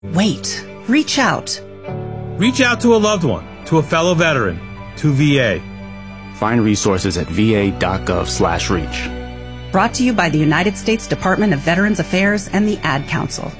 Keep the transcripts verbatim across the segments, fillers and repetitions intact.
Wait. Reach out. Reach out to a loved one, to a fellow veteran, to V A. Find resources at va.gov slash reach. Brought to you by the United States Department of Veterans Affairs and the Ad Council.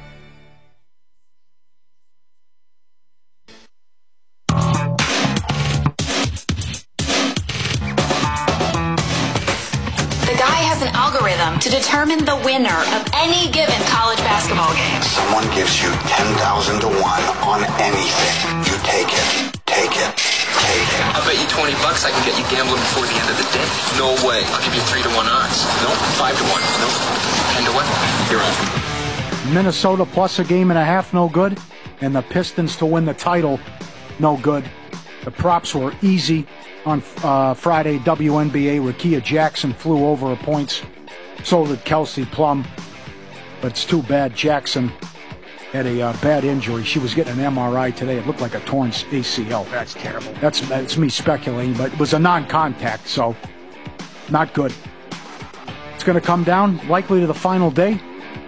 To determine the winner of any given college basketball game. Someone gives you ten thousand to one on anything. You take it. Take it. Take it. I'll bet you twenty bucks I can get you gambling before the end of the day. No way. I'll give you three to one odds. No. Five to one. No. Ten to one. You're on. Minnesota plus a game and a half, no good. And the Pistons to win the title, no good. The props were easy on uh, Friday. W N B A, Rickea Jackson flew over her points. So did Kelsey Plum, but it's too bad. Jackson had a uh, bad injury. She was getting an M R I today. It looked like a torn A C L. That's terrible. That's, that's me speculating, but it was a non-contact, so not good. It's going to come down likely to the final day.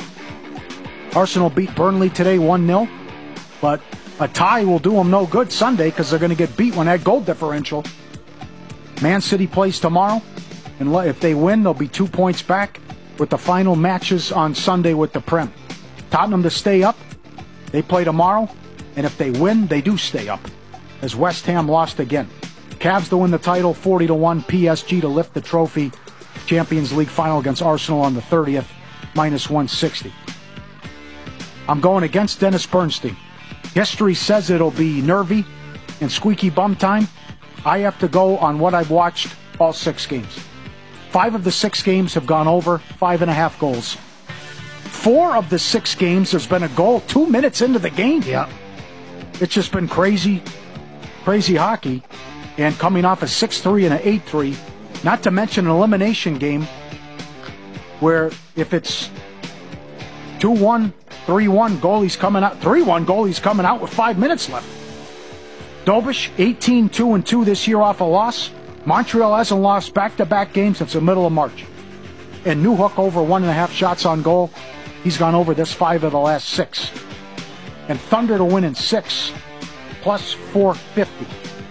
Arsenal beat Burnley today one nil, but a tie will do them no good Sunday because they're going to get beat when that goal differential. Man City plays tomorrow, and if they win, they'll be two points back with the final matches on Sunday with the Prem. Tottenham to stay up. They play tomorrow, and if they win, they do stay up, as West Ham lost again. Cavs to win the title, forty to one. P S G to lift the trophy. Champions League final against Arsenal on the thirtieth, minus one sixty. I'm going against Dennis Bernstein. History says it'll be nervy and squeaky bum time. I have to go on what I've watched all six games. Five of the six games have gone over, five and a half goals. Four of the six games, there's been a goal two minutes into the game. Yeah. It's just been crazy, crazy hockey. And coming off a six three and an eight three, not to mention an elimination game where if it's two one, three one, goalie's coming out, three one, goalie's coming out with five minutes left. Dobish, eighteen two and two this year off a loss. Montreal hasn't lost back-to-back games since the middle of March. And Newhook over one and a half shots on goal. He's gone over this five of the last six. And Thunder to win in six, plus four fifty.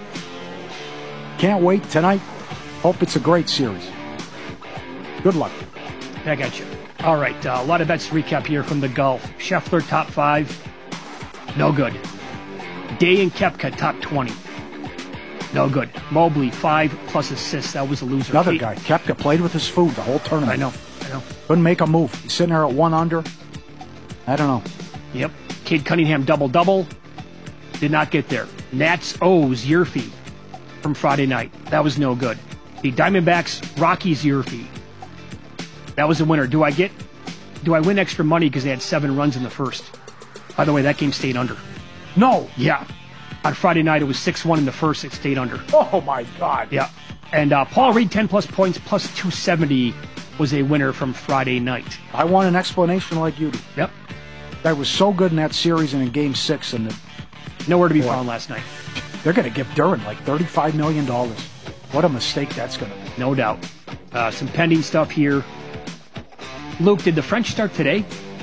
Can't wait tonight. Hope it's a great series. Good luck. I got you. All right, uh, a lot of bets to recap here from the Gulf. Scheffler, top five. No good. Day and Koepka, top twenty. No good. Mobley, five plus assists. That was a loser. Another Kate, guy. Koepka played with his food the whole tournament. I know. I know. Couldn't make a move. He's sitting there at one under. I don't know. Yep. Cade Cunningham, double-double. Did not get there. Nats O's Yurfie from Friday night. That was no good. The Diamondbacks, Rockies Yurfie. That was the winner. Do I get, do I win extra money because they had seven runs in the first? By the way, that game stayed under. No. Yeah. On Friday night, it was six one in the first. It stayed under. Oh, my God. Yeah. And uh, Paul Reed, ten-plus points, plus two seventy was a winner from Friday night. I want an explanation like you do. Yep. That was so good in that series and in Game six. And the, Nowhere to be boy, found last night. They're going to give Duran like thirty-five million dollars. What a mistake that's going to be. No doubt. Uh, some pending stuff here. Luke, did the French start today?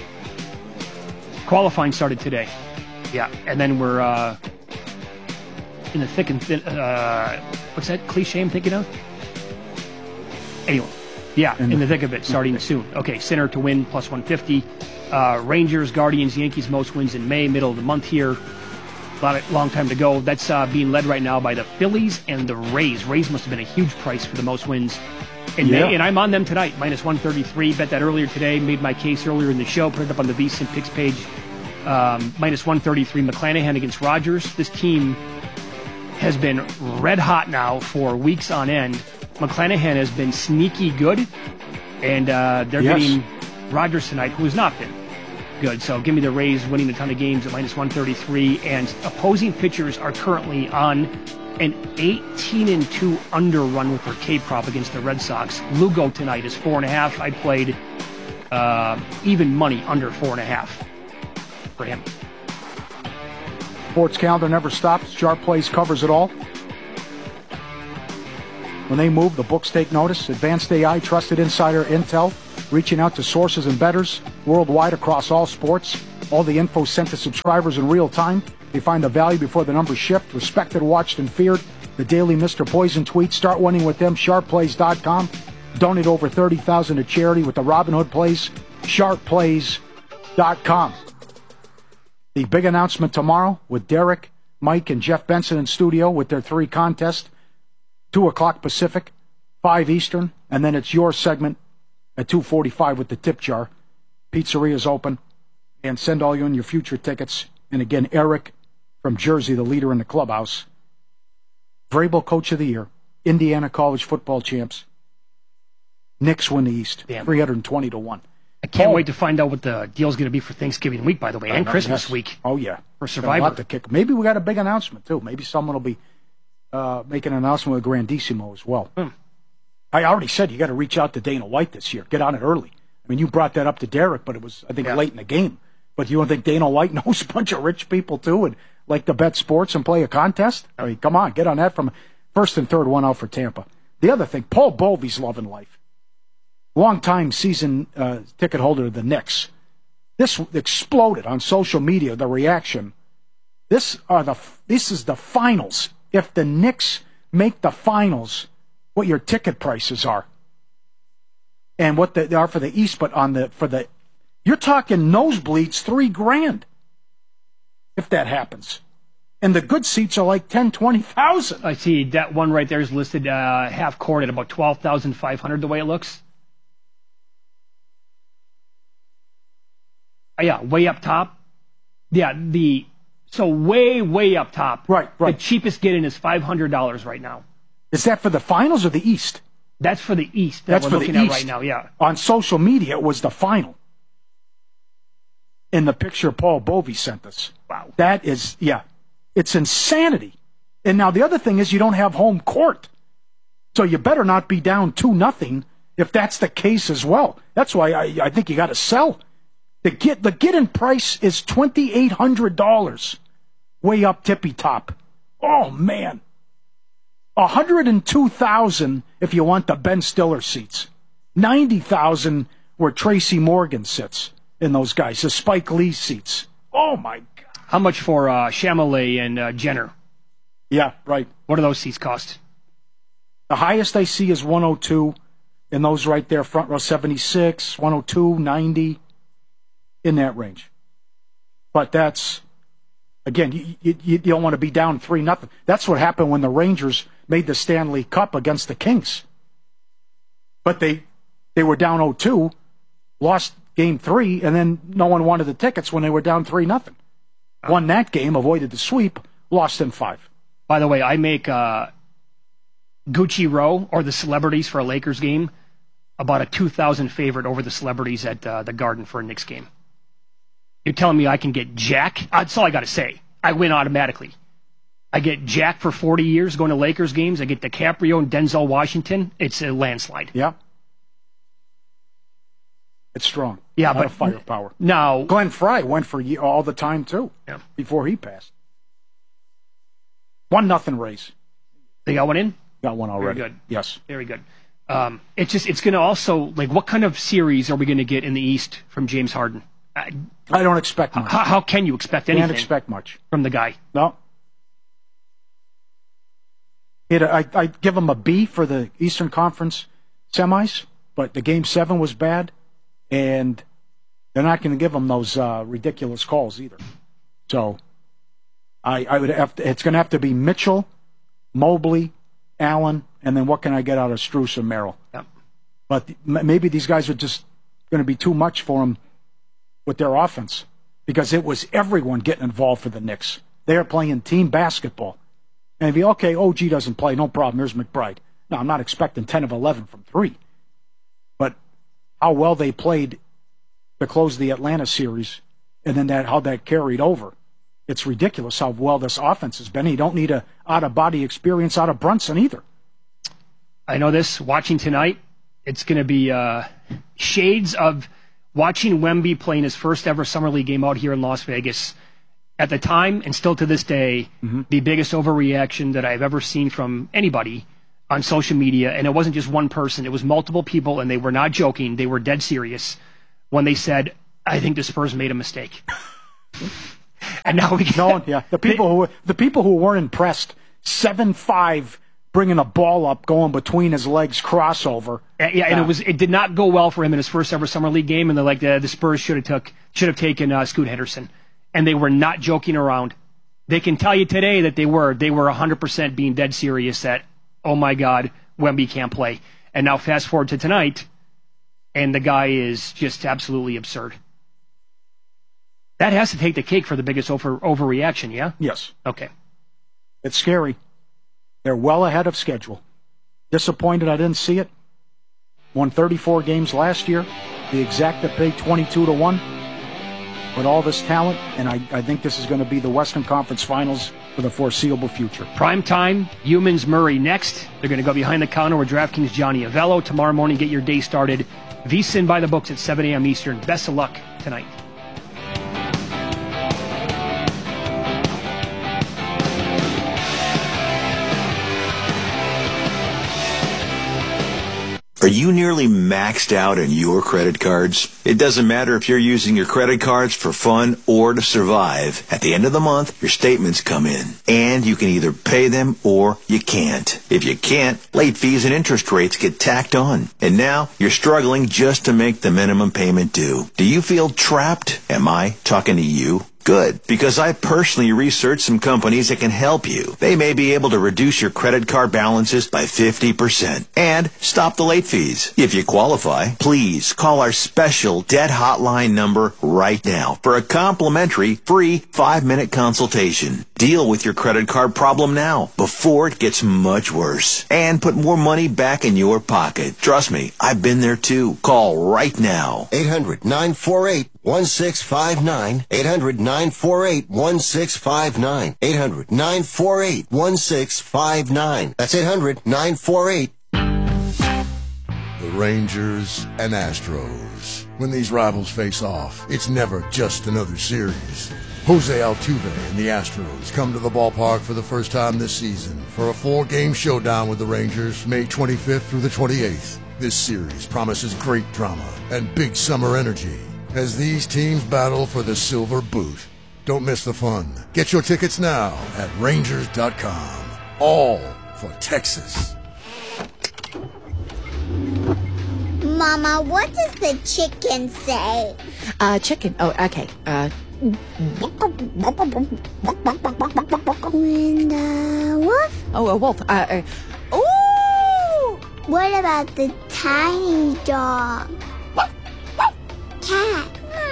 Qualifying started today. Yeah. And then we're... Uh, in the thick and thin, uh, what's that cliche I'm thinking of? Anyway, yeah, in, in the thick of it, starting soon. Okay, Sinner to win, plus one fifty. Uh, Rangers, Guardians, Yankees, most wins in May, middle of the month here. A lot of, long time to go. That's uh, being led right now by the Phillies and the Rays. Rays must have been a huge price for the most wins in yeah. May, and I'm on them tonight, minus one thirty-three. Bet that earlier today, made my case earlier in the show, put it up on the VSiN picks page. Um, minus one thirty-three, McClanahan against Rogers. This team has been red hot now for weeks on end. McClanahan has been sneaky good, and uh, they're yes. getting Rogers tonight, who has not been good. So give me the Rays winning a ton of games at minus one thirty-three, and opposing pitchers are currently on an eighteen and two under run with their K prop against the Red Sox. Lugo tonight is four and a half. I played uh, even money under four and a half for him. Sports calendar never stops. Sharp Plays covers it all. When they move, the books take notice. Advanced A I, trusted insider intel, reaching out to sources and bettors worldwide across all sports. All the info sent to subscribers in real time. They find the value before the numbers shift. Respected, watched, and feared. The daily Mister Poison tweets. Start winning with them. sharp plays dot com. Donate over thirty thousand dollars to charity with the Robinhood Plays. sharp plays dot com. The big announcement tomorrow with Derek, Mike, and Jeff Benson in studio with their three contests. two o'clock Pacific, five Eastern, and then it's your segment at two forty-five with the tip jar. Pizzeria's open, and send all you in your future tickets. And again, Eric from Jersey, the leader in the clubhouse. Vrabel Coach of the Year, Indiana College football champs. Knicks win the East, Damn. three hundred twenty to one. I can't oh. wait to find out what the deal's going to be for Thanksgiving week, by the way, and Christmas yes. week. Oh, yeah. For Survivor. To kick. Maybe we got a big announcement, too. Maybe someone will be uh, making an announcement with Grandissimo as well. Hmm. I already said you got to reach out to Dana White this year. Get on it early. I mean, you brought that up to Derek, but it was, I think, yeah. late in the game. But you don't think Dana White knows a bunch of rich people, too, and like to bet sports and play a contest? I mean, come on, get on that from first and third, one out for Tampa. The other thing, Paul Bovey's loving life. Long-time season uh, ticket holder of the Knicks. This exploded on social media, the reaction. This are the this is the finals. If the Knicks make the finals, what your ticket prices are. And what they are for the East, but on the for the you're talking nosebleeds three grand. If that happens. And the good seats are like ten, twenty thousand. I see that one right there is listed uh, half court at about twelve thousand five hundred the way it looks. Uh, yeah, way up top. Yeah, the so way, way up top. Right, right. The cheapest get-in is five hundred dollars right now. Is that for the finals or the East? That's for the East that That's we're for looking the at East. right now, yeah. On social media, it was the final. In the picture Paul Bovey sent us. Wow. That is, yeah, it's insanity. And now the other thing is you don't have home court. So you better not be down two nothing if that's the case as well. That's why I, I think you got to sell. The get the get-in price is twenty-eight hundred dollars, way up tippy top. Oh, man. one hundred two thousand dollars if you want the Ben Stiller seats. ninety thousand dollars where Tracy Morgan sits in those guys, the Spike Lee seats. Oh, my God. How much for uh, Chamelet and uh, Jenner? Yeah, right. What do those seats cost? The highest I see is one oh two, and those right there, front row seventy-six, one oh two, ninety, in that range. But that's, again, you, you, you don't want to be down three nothing. That's what happened when the Rangers made the Stanley Cup against the Kings. But they they were down oh two, lost game three, and then no one wanted the tickets when they were down three nothing. Won that game, avoided the sweep, lost in five. By the way, I make uh, Gucci Row, or the celebrities for a Lakers game, about a two thousand favorite over the celebrities at uh, the Garden for a Knicks game. You're telling me I can get Jack? That's all I got to say. I win automatically. I get Jack for forty years going to Lakers games. I get DiCaprio and Denzel Washington. It's a landslide. Yeah. It's strong. Yeah, a lot but of firepower. Now, Glenn Fry went for ye- all the time, too, yeah. before he passed. One nothing Rays. They got one in? Got one already. Very good. Yes. Very good. Um, it's just, it's going to also, like, what kind of series are we going to get in the East from James Harden? I, I don't expect much. How, how can you expect anything? Can't expect much from the guy. No. It, I I give him a B for the Eastern Conference semis, but the game seven was bad, and they're not going to give him those uh, ridiculous calls either. So, I I would have to, it's going to have to be Mitchell, Mobley, Allen, and then what can I get out of Strus and Merrill? Yep. But m- maybe these guys are just going to be too much for him with their offense, because it was everyone getting involved for the Knicks. They are playing team basketball. And if you, okay, O G doesn't play, no problem, here's McBride. No, I'm not expecting ten of eleven from three. But how well they played to close the Atlanta series, and then that how that carried over. It's ridiculous how well this offense has been. You don't need a out-of-body experience out of Brunson either. I know this, watching tonight, it's going to be uh, shades of watching Wemby playing his first ever Summer League game out here in Las Vegas. At the time, and still to this day, mm-hmm. the biggest overreaction that I've ever seen from anybody on social media, and it wasn't just one person, it was multiple people, and they were not joking, they were dead serious, when they said, I think the Spurs made a mistake. And now we can, no, yeah, the people who the people who weren't impressed, seven five, bringing a ball up, going between his legs, crossover. Uh, yeah, and uh, it was it did not go well for him in his first ever summer league game, and they're like the, the Spurs should have took should have taken uh, Scoot Henderson, and they were not joking around. They can tell you today that they were they were one hundred percent being dead serious that, oh my God, Wemby can't play. And now fast forward to tonight, and the guy is just absolutely absurd. That has to take the cake for the biggest over overreaction, yeah? Yes. Okay. It's scary. They're well ahead of schedule. Disappointed I didn't see it. Won thirty-four games last year. The Exacta paid twenty-two to one. With all this talent, and I, I think this is going to be the Western Conference Finals for the foreseeable future. Prime time, Humans Murray next. They're going to go behind the counter with DraftKings Johnny Avello. Tomorrow morning, get your day started. VSiN by the books at seven a.m. Eastern. Best of luck tonight. Are you nearly maxed out on your credit cards? It doesn't matter if you're using your credit cards for fun or to survive. At the end of the month, your statements come in, and you can either pay them or you can't. If you can't, late fees and interest rates get tacked on. And now, you're struggling just to make the minimum payment due. Do you feel trapped? Am I talking to you? Good, because I personally researched some companies that can help you. They may be able to reduce your credit card balances by fifty percent and stop the late fees. If you qualify, please call our special debt hotline number right now for a complimentary free five-minute consultation. Deal with your credit card problem now before it gets much worse and put more money back in your pocket. Trust me, I've been there too. Call right now. eight hundred nine four eight one six five nine. eight hundred nine four eight one six five nine. eight hundred nine four eight one six five nine. That's eight hundred nine four eight. The Rangers and Astros. When these rivals face off, it's never just another series. Jose Altuve and the Astros come to the ballpark for the first time this season for a four-game showdown with the Rangers, May twenty-fifth through the twenty-eighth. This series promises great drama and big summer energy as these teams battle for the silver boot. Don't miss the fun. Get your tickets now at Rangers dot com. All for Texas. Mama, what does the chicken say? Uh, chicken. Oh, okay. Uh... When the wolf? Oh, a wolf. Uh, uh, ooh! What about the tiny dog? Cat?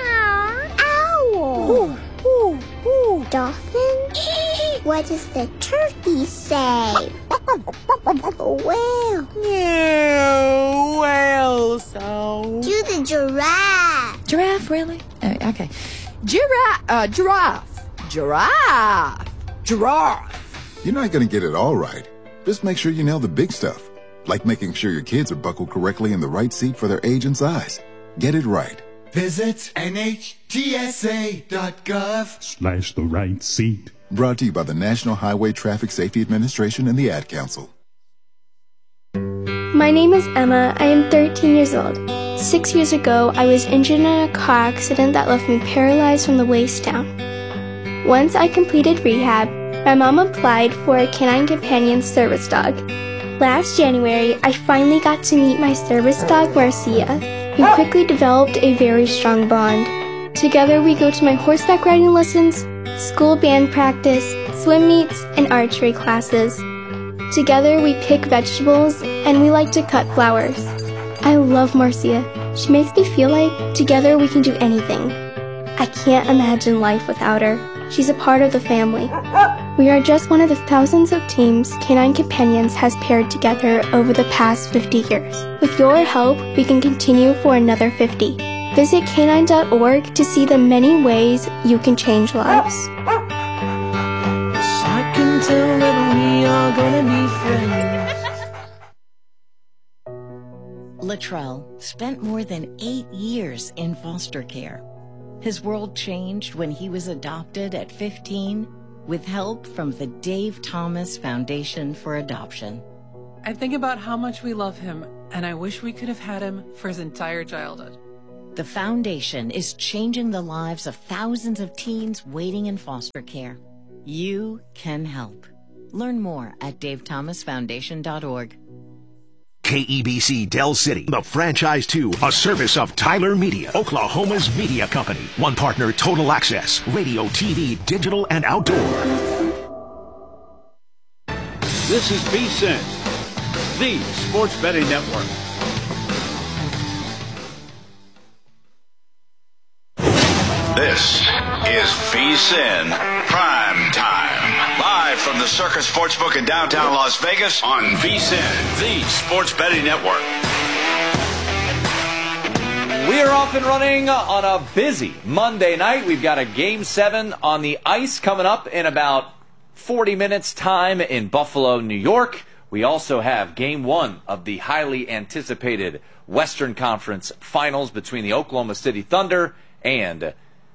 Owl? Ooh, ooh, ooh. Dolphin? What does the turkey say? Whale? Yeah, whale sound. Do the giraffe. Giraffe, really? Uh, okay. Giraffe, uh, giraffe, giraffe, giraffe. You're not going to get it all right. Just make sure you nail the big stuff, like making sure your kids are buckled correctly in the right seat for their age and size. Get it right. Visit N H T S A dot gov slash the right seat. Brought to you by the National Highway Traffic Safety Administration and the Ad Council. My name is Emma. I am thirteen years old. Six years ago, I was injured in a car accident that left me paralyzed from the waist down. Once I completed rehab, my mom applied for a Canine Companion service dog. Last January, I finally got to meet my service dog, Marcia. We quickly developed a very strong bond. Together, we go to my horseback riding lessons, school band practice, swim meets, and archery classes. Together, we pick vegetables, and we like to cut flowers. I love Marcia. She makes me feel like together we can do anything. I can't imagine life without her. She's a part of the family. We are just one of the thousands of teams Canine Companions has paired together over the past fifty years. With your help, we can continue for another fifty. Visit canine dot org to see the many ways you can change lives. I can tell that we are gonna be friends. Latrell spent more than eight years in foster care. His world changed when he was adopted at fifteen with help from the Dave Thomas Foundation for Adoption. I think about how much we love him, and I wish we could have had him for his entire childhood. The foundation is changing the lives of thousands of teens waiting in foster care. You can help. Learn more at dave thomas foundation dot org. K E B C Del City, the franchise two, a service of Tyler Media, Oklahoma's media company. One partner, Total Access, radio, T V, digital, and outdoor. This is V S I N, the Sports Betting Network. This is V S I N Prime Time. Live from the Circus Sportsbook in downtown Las Vegas on V S I N, the Sports Betting Network. We are off and running on a busy Monday night. We've got a Game seven on the ice coming up in about forty minutes time in Buffalo, New York. We also have Game one of the highly anticipated Western Conference Finals between the Oklahoma City Thunder and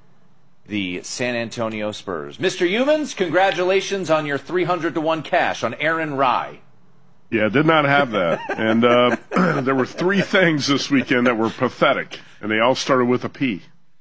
the San Antonio Spurs. Mister Humans, congratulations on your three hundred to one cash on Aaron Rye. Yeah, did not have that. And uh, there were three things this weekend that were pathetic, and they all started with a P.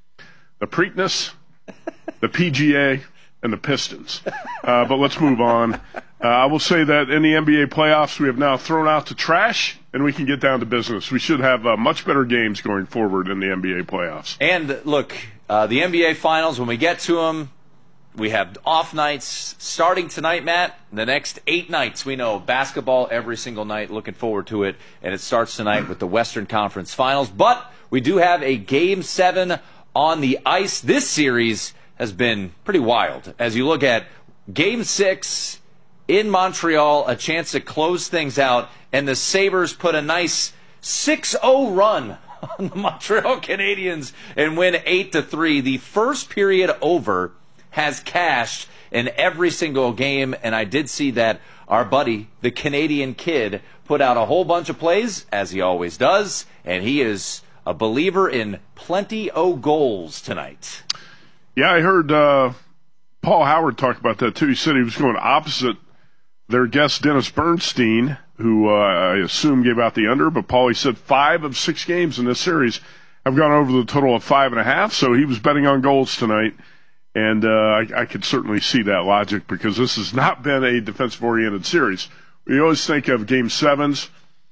The Preakness, the P G A, and the Pistons. Uh, but let's move on. Uh, I will say that in the N B A playoffs, we have now thrown out the trash, and we can get down to business. We should have uh, much better games going forward in the N B A playoffs. And look, uh, the N B A Finals, when we get to them, we have off nights starting tonight, Matt. The next eight nights, we know basketball every single night. Looking forward to it. And it starts tonight with the Western Conference Finals. But we do have a Game seven on the ice. This series has been pretty wild. As you look at Game six in Montreal, a chance to close things out, and the Sabres put a nice six oh run on the Montreal Canadiens and win eight to three. The first period over has cashed in every single game, and I did see that our buddy, the Canadian Kid, put out a whole bunch of plays, as he always does, and he is a believer in plenty o' goals tonight. Yeah, I heard uh, Paul Howard talk about that, too. He said he was going opposite their guest, Dennis Bernstein, who uh, I assume gave out the under, but Paul, he said five of six games in this series have gone over the total of five and a half, so he was betting on goals tonight. And uh, I, I could certainly see that logic because this has not been a defensive-oriented series. We always think of Game sevens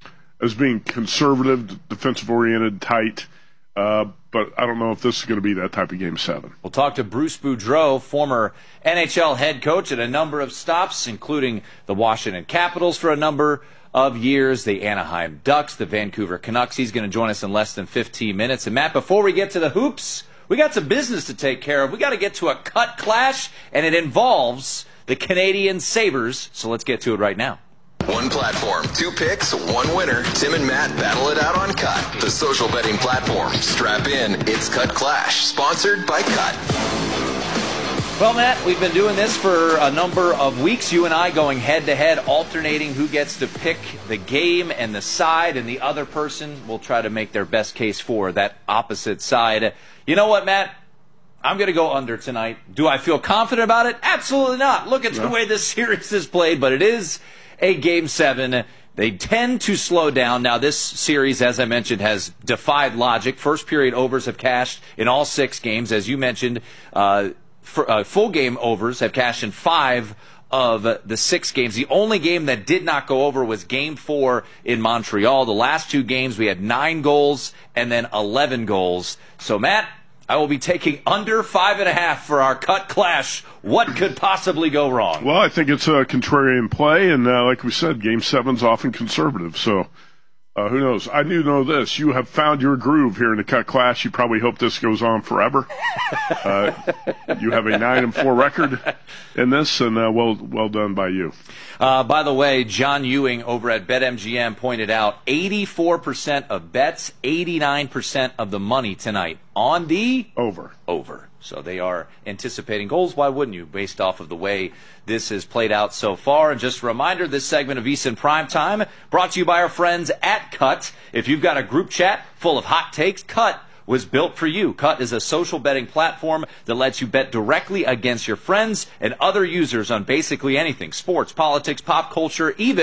as being conservative, defensive-oriented, tight, uh, but I don't know if this is going to be that type of Game seven. We'll talk to Bruce Boudreau, former N H L head coach at a number of stops, including the Washington Capitals for a number of years, the Anaheim Ducks, the Vancouver Canucks. He's going to join us in less than fifteen minutes. And, Matt, before we get to the hoops, we got some business to take care of. We got to get to a cut clash, and it involves the Canadian Sabres. So let's get to it right now. One platform, two picks, one winner. Tim and Matt battle it out on Cut, the social betting platform. Strap in, it's Cut Clash, sponsored by Cut. Well, Matt, we've been doing this for a number of weeks. You and I going head-to-head, alternating who gets to pick the game and the side, and the other person will try to make their best case for that opposite side. You know what, Matt? I'm going to go under tonight. Do I feel confident about it? Absolutely not. Look at no. the way this series is played, but it is a Game seven. They tend to slow down. Now, this series, as I mentioned, has defied logic. First period overs have cashed in all six games. As you mentioned, uh, for, uh, full game overs have cashed in five of the six games. The only game that did not go over was Game four in Montreal. The last two games, we had nine goals and then eleven goals. So, Matt, I will be taking under five and a half for our cut clash. What could possibly go wrong? Well, I think it's a contrarian play, and uh, like we said, Game seven's often conservative, so uh, who knows? I do know this. You have found your groove here in the cut clash. You probably hope this goes on forever. uh, you have a nine and four record in this, and uh, well, well done by you. Uh, by the way, John Ewing over at BetMGM pointed out eighty-four percent of bets, eighty-nine percent of the money tonight on the over. Over. So they are anticipating goals. Why wouldn't you, based off of the way this has played out so far? And just a reminder, this segment of Easton Primetime brought to you by our friends at Cut. If you've got a group chat full of hot takes, Cut was built for you. Cut is a social betting platform that lets you bet directly against your friends and other users on basically anything: sports, politics, pop culture, even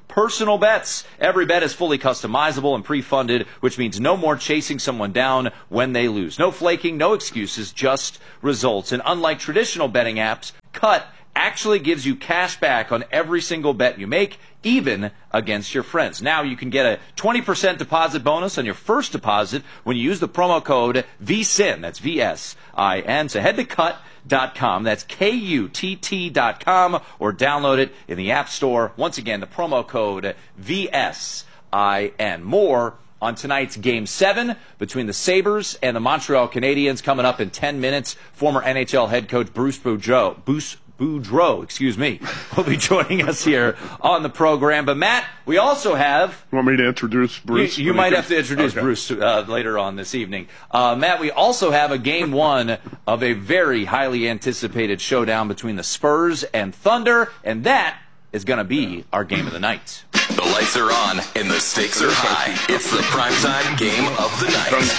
personal bets. Every bet is fully customizable and pre-funded, which means no more chasing someone down when they lose. No flaking, no excuses, just results. And unlike traditional betting apps, Cut actually gives you cash back on every single bet you make, even against your friends. Now you can get a twenty percent deposit bonus on your first deposit when you use the promo code V S I N. That's V S I N. So head to cut dot com. That's K U T T dot com, or download it in the App Store. Once again, the promo code V S I N. More on tonight's Game seven between the Sabres and the Montreal Canadiens coming up in ten minutes. Former N H L head coach Bruce Boudreau, Bruce Boudreau, excuse me, will be joining us here on the program. But, Matt, we also have... You want me to introduce Bruce? You, you might have to introduce okay. Bruce uh, later on this evening. Uh, Matt, we also have a Game one of a very highly anticipated showdown between the Spurs and Thunder, and that is going to be our game of the night. The lights are on and the stakes are high. It's the primetime game of the night.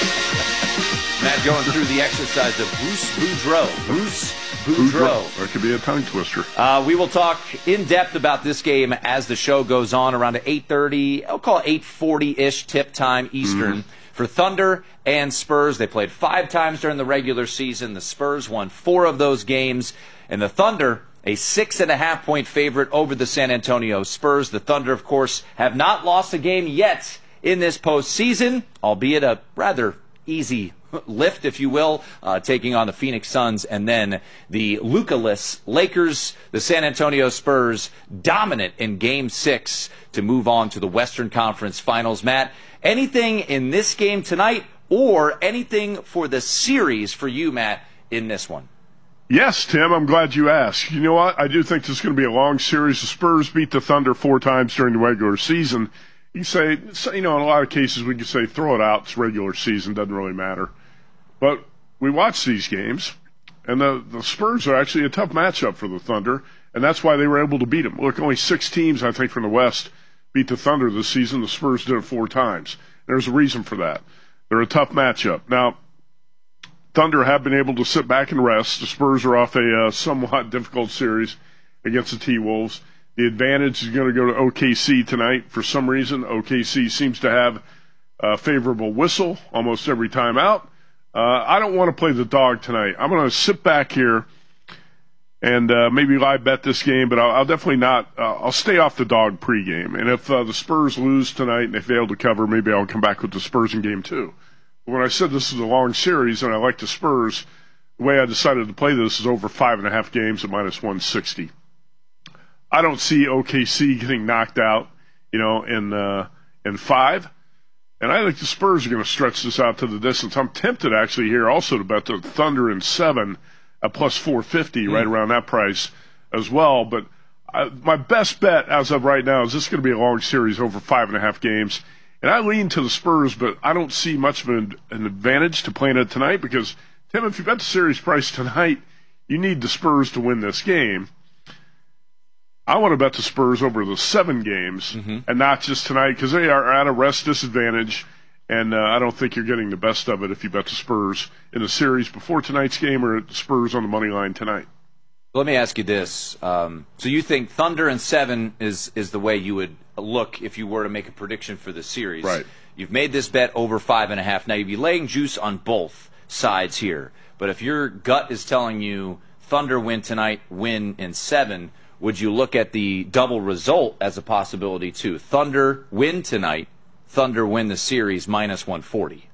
Matt going through the exercise of Bruce Boudreau. Bruce Boudreau. That could be a tongue twister. Uh, we will talk in depth about this game as the show goes on around eight thirty. I'll call it eight forty-ish tip time Eastern. Mm-hmm. For Thunder and Spurs, they played five times during the regular season. The Spurs won four of those games. And the Thunder, a six and a half point favorite over the San Antonio Spurs. The Thunder, of course, have not lost a game yet in this postseason, albeit a rather easy lift, if you will, uh, taking on the Phoenix Suns, and then the Luka-less Lakers. The San Antonio Spurs dominant in Game six to move on to the Western Conference Finals. Matt, anything in this game tonight or anything for the series for you, Matt, in this one? Yes, Tim, I'm glad you asked. You know what? I do think this is going to be a long series. The Spurs beat the Thunder four times during the regular season. You say, you know, in a lot of cases we could say throw it out. It's regular season, doesn't really matter. But we watch these games, and the, the Spurs are actually a tough matchup for the Thunder, and that's why they were able to beat them. Look, only six teams, I think, from the West beat the Thunder this season. The Spurs did it four times. There's a reason for that. They're a tough matchup. Now, Thunder have been able to sit back and rest. The Spurs are off a uh, somewhat difficult series against the T-Wolves. The advantage is going to go to O K C tonight. For some reason, O K C seems to have a favorable whistle almost every time out. Uh, I don't want to play the dog tonight. I'm going to sit back here and uh, maybe live bet this game, but I'll, I'll definitely not. Uh, I'll stay off the dog pregame. And if uh, the Spurs lose tonight and they fail to cover, maybe I'll come back with the Spurs in game two. But when I said this is a long series and I like the Spurs, the way I decided to play this is over five and a half games at minus one sixty. I don't see O K C getting knocked out, you know, in uh, in five. And I think the Spurs are going to stretch this out to the distance. I'm tempted, actually, here also to bet the Thunder in seven at plus four fifty, mm. right around that price as well. But I, my best bet as of right now is this is going to be a long series over five and a half games. And I lean to the Spurs, but I don't see much of an, an advantage to playing it tonight because, Tim, if you bet the series price tonight, you need the Spurs to win this game. I want to bet the Spurs over the seven games mm-hmm. and not just tonight because they are at a rest disadvantage, and uh, I don't think you're getting the best of it if you bet the Spurs in the series before tonight's game or the Spurs on the money line tonight. Let me ask you this. Um, so you think Thunder and seven is, is the way you would look if you were to make a prediction for the series. Right. You've made this bet over five and a half. Now, you'd be laying juice on both sides here. But if your gut is telling you Thunder win tonight, win in seven, would you look at the double result as a possibility too? Thunder win tonight, Thunder win the series minus one forty.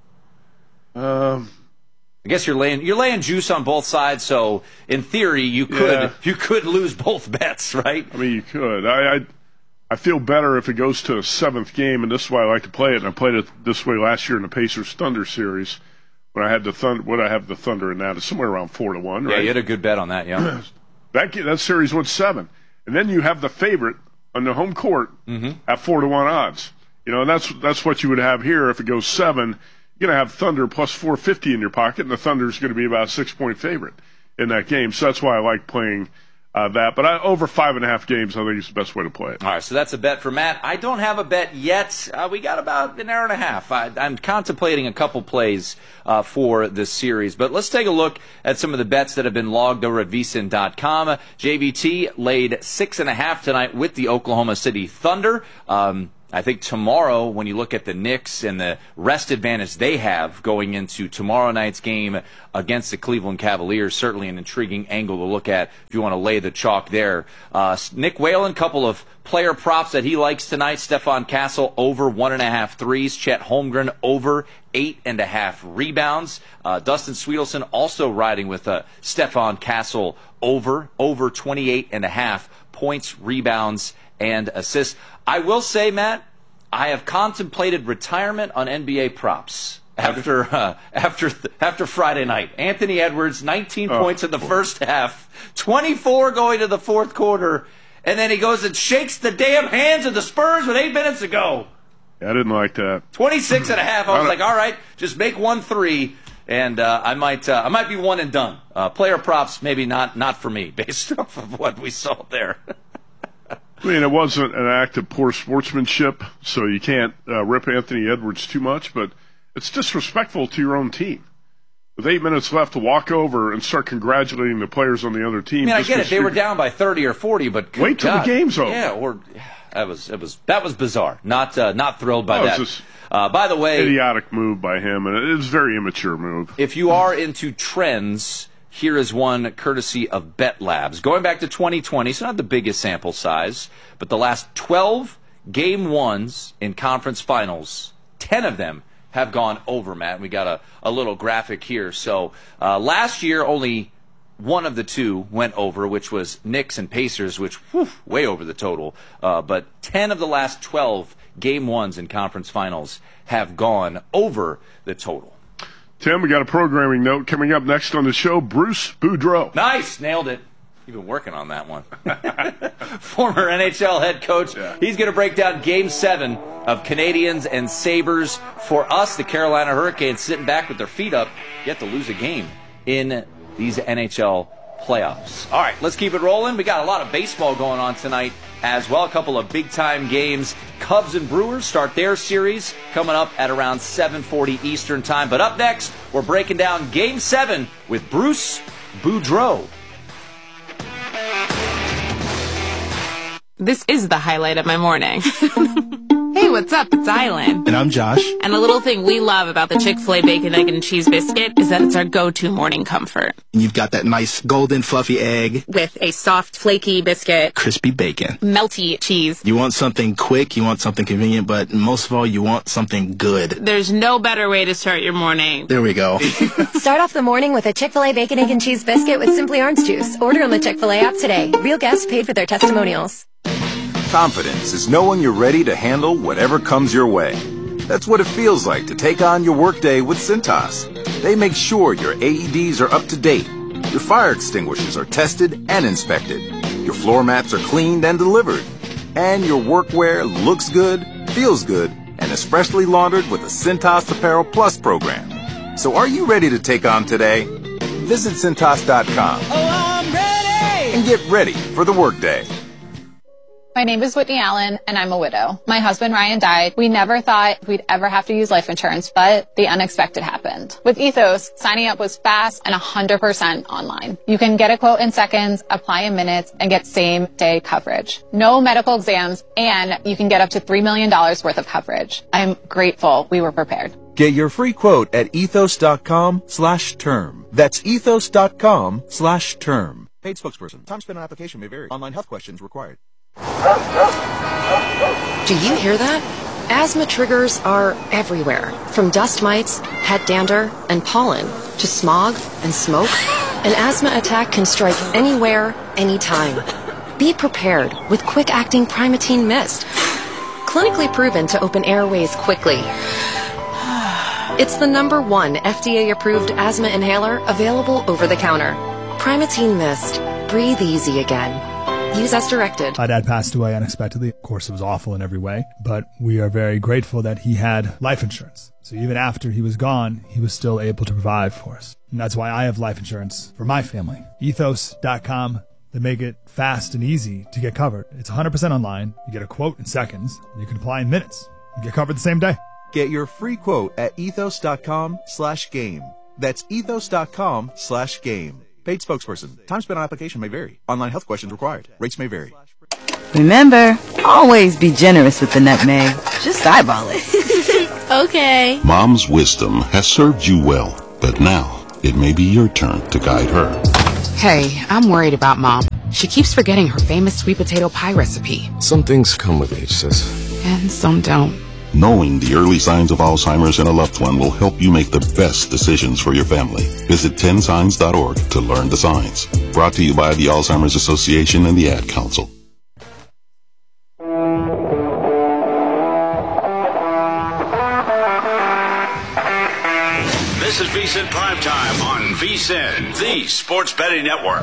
Um, I guess you're laying you're laying juice on both sides, so in theory you could yeah. you could lose both bets, right? I mean, you could. I, I I feel better if it goes to a seventh game, and this is why I like to play it. And I played it this way last year in the Pacers Thunder series when I had the Thunder. What I have the Thunder in that is somewhere around four to one, right? Yeah, you had a good bet on that. Yeah, that that series went seven. And then you have the favorite on the home court mm-hmm. at four to one odds. You know, and that's that's what you would have here if it goes seven. You're going to have Thunder plus four fifty in your pocket, and the Thunder's going to be about a six point favorite in that game. So that's why I like playing Uh, that, but I, over five and a half games, I think is the best way to play it. All right, so that's a bet for Matt. I don't have a bet yet. Uh, we got about an hour and a half. I, I'm contemplating a couple plays uh, for this series, but let's take a look at some of the bets that have been logged over at V S I N dot com. J V T laid six and a half tonight with the Oklahoma City Thunder. Um, I think tomorrow, when you look at the Knicks and the rest advantage they have going into tomorrow night's game against the Cleveland Cavaliers, certainly an intriguing angle to look at if you want to lay the chalk there. Uh, Nick Whalen, couple of player props that he likes tonight. Stephon Castle over one and a half threes. Chet Holmgren over eight and a half rebounds. Uh, Dustin Swedelson also riding with uh, Stephon Castle over, over twenty-eight and a half points, rebounds, and assists. I will say, Matt, I have contemplated retirement on N B A props after uh, after after Friday night. Anthony Edwards, nineteen oh, points in the boy. first half, twenty-four going to the fourth quarter, and then he goes and shakes the damn hands of the Spurs with eight minutes to go. Yeah, I didn't like that. twenty-six and a half. I was like, all right, just make one three, and uh, I might uh, I might be one and done. Uh, player props, maybe not not for me, based off of what we saw there. I mean, it wasn't an act of poor sportsmanship, so you can't uh, rip Anthony Edwards too much, but it's disrespectful to your own team. With eight minutes left to walk over and start congratulating the players on the other team. I mean, I get it. They were down by thirty or forty, but good wait till God. the game's over. Yeah, or that was it was that was bizarre. Not uh, not thrilled by oh, that. It's uh, by the way, idiotic move by him, and it was a very immature move. If you are into trends, here is one courtesy of Bet Labs. Going back to twenty twenty, so not the biggest sample size, but the last twelve game ones in conference finals, ten of them have gone over, Matt. We got a, a little graphic here. So uh, last year, only one of the two went over, which was Knicks and Pacers, which whew, way over the total. Uh, but ten of the last twelve game ones in conference finals have gone over the total. Tim, we got a programming note coming up next on the show. Bruce Boudreau. Nice. Nailed it. You've been working on that one. Former N H L head coach. Yeah. He's going to break down Game seven of Canadians and Sabres. For us, the Carolina Hurricanes sitting back with their feet up, yet to lose a game in these N H L playoffs. All right, let's keep it rolling. We got a lot of baseball going on tonight as well. A couple of big-time games. Cubs and Brewers start their series coming up at around seven forty Eastern Time. But up next, we're breaking down Game seven with Bruce Boudreau. This is the highlight of my morning. Hey, what's up? It's Island. And I'm Josh. And a little thing we love about the Chick-fil-A Bacon, Egg, and Cheese Biscuit is that it's our go-to morning comfort. And you've got that nice golden fluffy egg. With a soft, flaky biscuit. Crispy bacon. Melty cheese. You want something quick, you want something convenient, but most of all, you want something good. There's no better way to start your morning. There we go. Start off the morning with a Chick-fil-A Bacon, Egg, and Cheese Biscuit with Simply Orange Juice. Order on the Chick-fil-A app today. Real guests paid for their testimonials. Confidence is knowing you're ready to handle whatever comes your way. That's what it feels like to take on your workday with Cintas. They make sure your A E Ds are up to date, your fire extinguishers are tested and inspected, your floor mats are cleaned and delivered, and your workwear looks good, feels good, and is freshly laundered with the Cintas Apparel Plus program. So are you ready to take on today? Visit Cintas dot com. Oh, I'm ready! And get ready for the workday. My name is Whitney Allen, and I'm a widow. My husband, Ryan, died. We never thought we'd ever have to use life insurance, but the unexpected happened. With Ethos, signing up was fast and one hundred percent online. You can get a quote in seconds, apply in minutes, and get same-day coverage. No medical exams, and you can get up to three million dollars worth of coverage. I'm grateful we were prepared. Get your free quote at ethos dot com slash term. That's ethos dot com slash term. Paid spokesperson. Time spent on application may vary. Online health questions required. Do you hear that? Asthma triggers are everywhere. From dust mites, head dander, and pollen, to smog and smoke. An asthma attack can strike anywhere, anytime. Be prepared with quick-acting Primatene Mist. Clinically proven to open airways quickly. It's the number one F D A-approved asthma inhaler available over the counter. Primatene Mist. Breathe easy again. Use as directed. My dad passed away unexpectedly. Of course, it was awful in every way, but we are very grateful that he had life insurance. So even after he was gone, he was still able to provide for us. And that's why I have life insurance for my family. ethos dot com that make it fast and easy to get covered. It's one hundred percent online. You get a quote in seconds. And you can apply in minutes. You get covered the same day. Get your free quote at ethos.com slash game. That's ethos.com slash game. Paid spokesperson. Time spent on application may vary. Online health questions required. Rates may vary. Remember, always be generous with the nutmeg. Just eyeball it. Okay. Mom's wisdom has served you well, but now it may be your turn to guide her. Hey, I'm worried about Mom. She keeps forgetting her famous sweet potato pie recipe. Some things come with age, sis. And some don't. Knowing the early signs of Alzheimer's in a loved one will help you make the best decisions for your family. Visit ten signs dot org to learn the signs. Brought to you by the Alzheimer's Association and the Ad Council. This is VSiN Primetime on VSiN, the Sports Betting Network.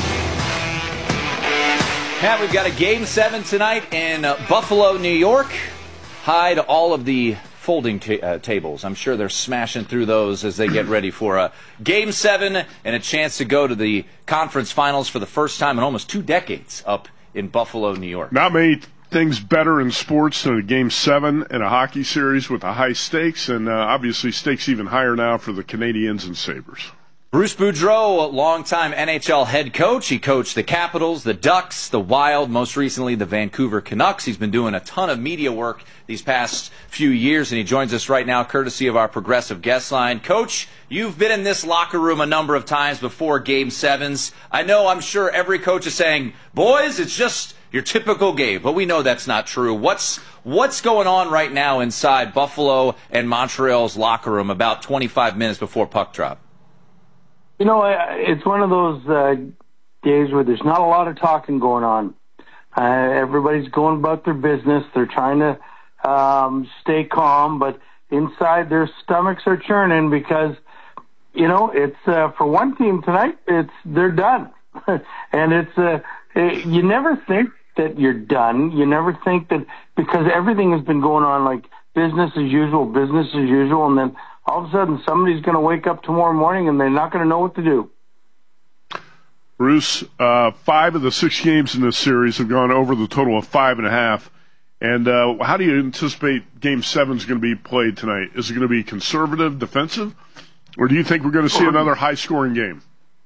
Pat, we've got a Game seven tonight in uh, Buffalo, New York. Hide all of the folding ta- uh, tables. I'm sure they're smashing through those as they get ready for a Game seven and a chance to go to the conference finals for the first time in almost two decades up in Buffalo, New York. Not many things better in sports than a Game seven in a hockey series with the high stakes, and uh, obviously stakes even higher now for the Canadiens and Sabres. Bruce Boudreau, a longtime N H L head coach. He coached the Capitals, the Ducks, the Wild, most recently the Vancouver Canucks. He's been doing a ton of media work these past few years, and he joins us right now courtesy of our progressive guest line. Coach, you've been in this locker room a number of times before Game sevens. I know, I'm sure every coach is saying, boys, it's just your typical game, but we know that's not true. What's what's going on right now inside Buffalo and Montreal's locker room about twenty-five minutes before puck drop? You know, it's one of those uh, days where there's not a lot of talking going on. Uh, everybody's going about their business. They're trying to um, stay calm, but inside their stomachs are churning because, you know, it's uh, for one team tonight, it's they're done. And it's uh, it, you never think that you're done. You never think that because everything has been going on like business as usual, business as usual, and then all of a sudden somebody's going to wake up tomorrow morning and they're not going to know what to do. Bruce, uh, five of the six games in this series have gone over the total of five and a half. And uh, how do you anticipate Game seven is going to be played tonight? Is it going to be conservative, defensive, or do you think we're going to see another high-scoring game?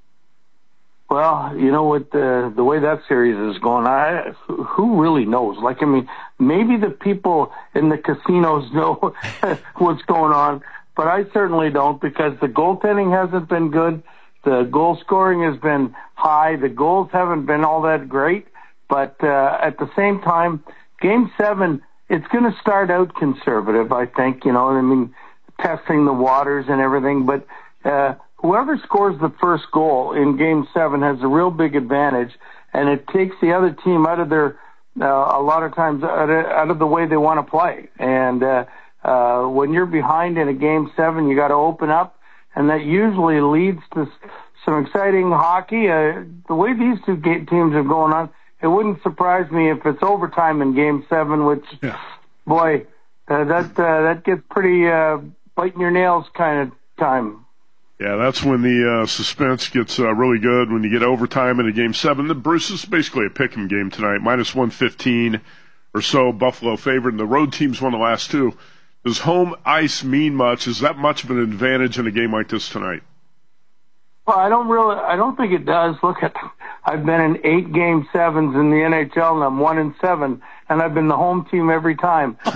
Well, you know what, the the way that series is going, I, who really knows? Like, I mean, maybe the people in the casinos know what's going on, but I certainly don't because the goaltending hasn't been good. The goal scoring has been high. The goals haven't been all that great. But uh, at the same time, Game seven, it's going to start out conservative, I think, you know, I mean, testing the waters and everything. But uh, whoever scores the first goal in Game seven has a real big advantage, and it takes the other team out of their, uh, a lot of times, out of, out of the way they want to play. And uh, uh, when you're behind in a Game seven, you got to open up, and that usually leads to some exciting hockey. Uh, the way these two teams are going on, it wouldn't surprise me if it's overtime in Game seven, which, yeah. boy, uh, that uh, that gets pretty uh, biting your nails kind of time. Yeah, that's when the uh, suspense gets uh, really good, when you get overtime in a Game seven. The Bruce is basically a pick-em game tonight, minus one fifteen or so, Buffalo favored, and the road teams won the last two. Does home ice mean much? Is that much of an advantage in a game like this tonight? Well, I don't really, I don't think it does. Look at, I've been in eight Game sevens in the N H L, and I'm one in seven, and I've been the home team every time. So,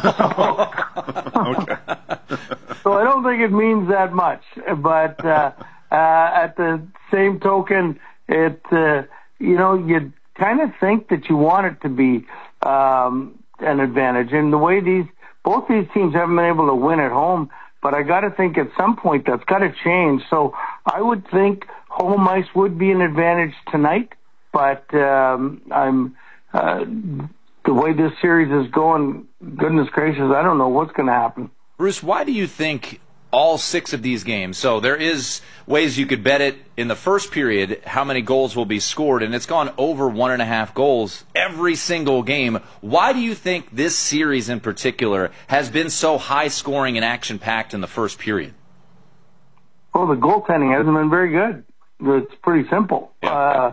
okay. So I don't think it means that much. But uh, uh, at the same token, it, uh, you know, you kind of think that you want it to be um, an advantage. And the way these, both these teams haven't been able to win at home, but I got to think at some point that's got to change. So I would think home ice would be an advantage tonight, but um, I'm uh, the way this series is going, goodness gracious, I don't know what's going to happen. Bruce, why do you think all six of these games, so there is ways you could bet it in the first period how many goals will be scored, and it's gone over one and a half goals every single game. Why do you think this series in particular has been so high scoring and action packed in the first period? Well, the goaltending hasn't been very good. It's pretty simple. Yeah. Uh,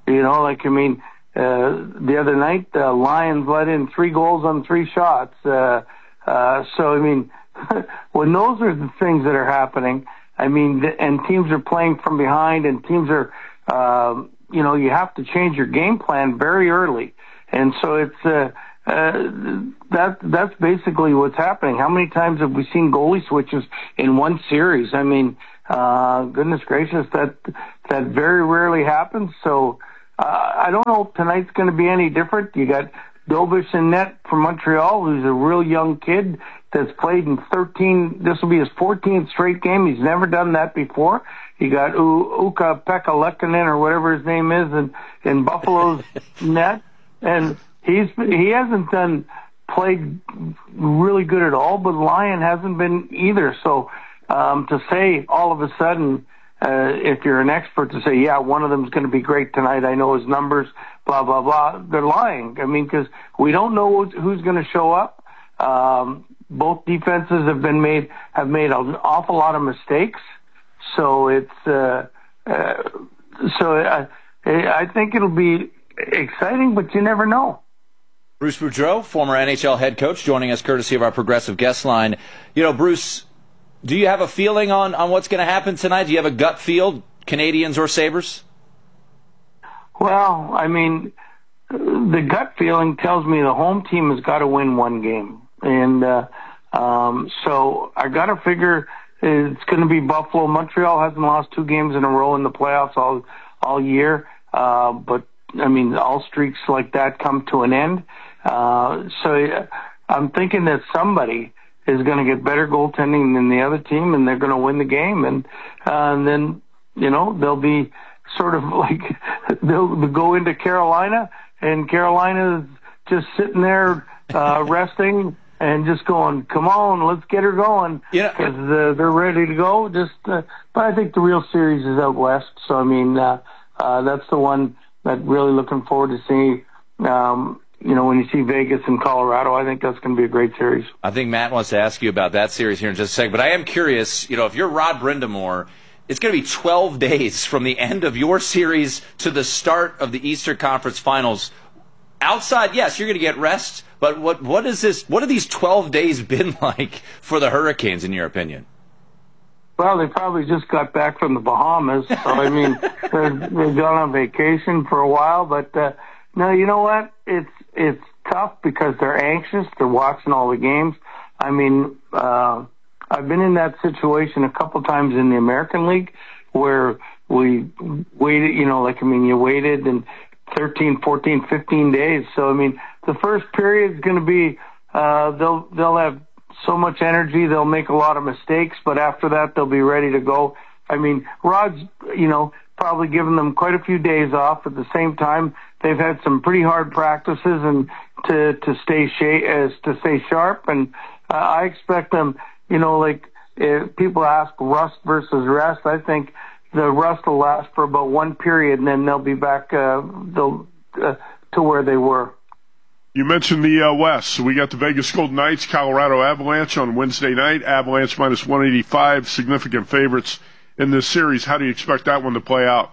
You know, like, I mean, uh, the other night, the uh, Lions let in three goals on three shots. Uh, uh, so, I mean, when those are the things that are happening, I mean, th- and teams are playing from behind and teams are, uh, you know, you have to change your game plan very early. And so it's, uh, uh, that, that's basically what's happening. How many times have we seen goalie switches in one series? I mean, uh, goodness gracious, that, that very rarely happens. So, uh, I don't know if tonight's going to be any different. You got Dobish in net from Montreal, who's a real young kid that's played in thirteen, this will be his fourteenth straight game. He's never done that before. You got U- Ukko-Pekka Lehkonen, or whatever his name is, in, in Buffalo's net. And he's, he hasn't done, played really good at all, but Lyon hasn't been either. So, um, to say all of a sudden, uh, if you're an expert, to say, yeah, one of them is going to be great tonight, I know his numbers, blah, blah, blah, they're lying. I mean, because we don't know who's going to show up. Um, both defenses have been made, have made an awful lot of mistakes. So it's, uh, uh so I, I think it'll be exciting, but you never know. Bruce Boudreau, former N H L head coach, joining us courtesy of our Progressive guest line. You know, Bruce, do you have a feeling on, on what's going to happen tonight? Do you have a gut feel, Canadians or Sabres? Well, I mean, the gut feeling tells me the home team has got to win one game. And uh, um, so I got to figure it's going to be Buffalo. Montreal hasn't lost two games in a row in the playoffs all all year. Uh, but, I mean, all streaks like that come to an end. Uh, so I'm thinking that somebody is going to get better goaltending than the other team, and they're going to win the game. And, uh, and then, you know, they'll be sort of like they'll, they'll go into Carolina, and Carolina's just sitting there uh, resting and just going, come on, let's get her going, because yeah. uh, they're ready to go. Just, uh, but I think the real series is out west. So I mean, uh, uh, that's the one that really looking forward to seeing. Um, you know, when you see Vegas and Colorado, I think that's going to be a great series. I think Matt wants to ask you about that series here in just a second, but I am curious. You know, if you're Rod Brind'Amour, it's going to be twelve days from the end of your series to the start of the Eastern Conference Finals. Outside, yes, you're going to get rest, but what what is this? What have these twelve days been like for the Hurricanes, in your opinion? Well, they probably just got back from the Bahamas, so I mean, they're, they've gone on vacation for a while. But uh, no, you know what? It's it's tough because they're anxious. They're watching all the games. I mean, uh, I've been in that situation a couple times in the American League where we waited. You know, like I mean, you waited and. thirteen, fourteen, fifteen days. So, I mean, the first period is going to be, uh, they'll, they'll have so much energy, they'll make a lot of mistakes, but after that, they'll be ready to go. I mean, Rod's, you know, probably given them quite a few days off. At the same time, they've had some pretty hard practices and to, to stay sh- as to stay sharp. And uh, I expect them, you know, like if people ask rust versus rest, I think the rust will last for about one period, and then they'll be back uh, they'll, uh, to where they were. You mentioned the uh, West. So we got the Vegas Golden Knights, Colorado Avalanche on Wednesday night. Avalanche minus one eighty-five, significant favorites in this series. How do you expect that one to play out?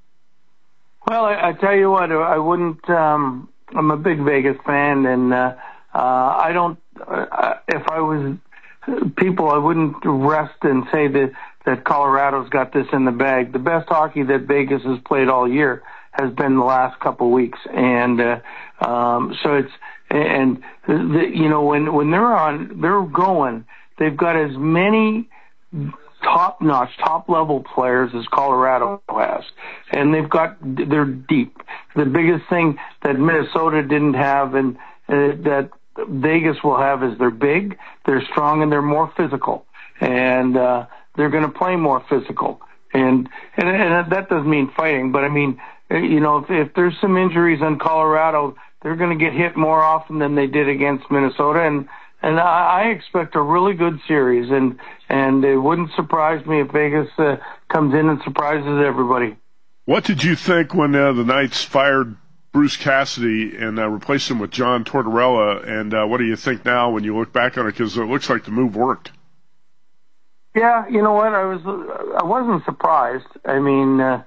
Well, I, I tell you what, I wouldn't. Um, I'm a big Vegas fan, and uh, uh, I don't. Uh, if I was people, I wouldn't rest and say that. that Colorado's got this in the bag. The best hockey that Vegas has played all year has been the last couple of weeks. And, uh, um, so it's, and, the, you know, when, when they're on, they're going, they've got as many top-notch, top-level players as Colorado has. And they've got, they're deep. The biggest thing that Minnesota didn't have and uh, that Vegas will have is they're big, they're strong, and they're more physical. And, uh, they're going to play more physical. And, and, and that doesn't mean fighting, but I mean, you know, if, if there's some injuries on Colorado, they're going to get hit more often than they did against Minnesota. And, and I, I expect a really good series. And, and it wouldn't surprise me if Vegas uh, comes in and surprises everybody. What did you think when uh, the Knights fired Bruce Cassidy and uh, replaced him with John Tortorella? And uh, what do you think now when you look back on it? Because it looks like the move worked. Yeah, you know what? I was I wasn't surprised. I mean, uh,